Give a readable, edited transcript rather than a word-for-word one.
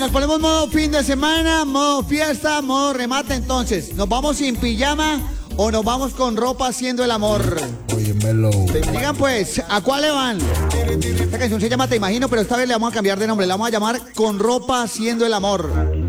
Nos ponemos modo fin de semana, modo fiesta, modo remate. Entonces, ¿nos vamos sin pijama o nos vamos con ropa haciendo el amor? Oye, Melo. Digan pues, ¿a cuál le van? Esta canción se llama Te Imagino, pero esta vez le vamos a cambiar de nombre. La vamos a llamar Con ropa haciendo el amor.